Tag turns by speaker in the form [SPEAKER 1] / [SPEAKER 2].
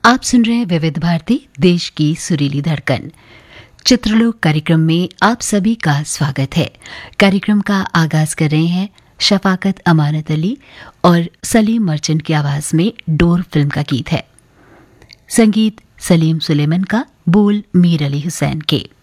[SPEAKER 1] आप सुन रहे हैं विविध भारती देश की सुरीली धड़कन। चित्रलोक कार्यक्रम में आप सभी का स्वागत है। कार्यक्रम का आगाज कर रहे हैं शफाकत अमानत अली और सलीम मर्चेंट की आवाज में डोर फिल्म का गीत है। संगीत सलीम सुलेमान का, बोल मीर अली हुसैन के।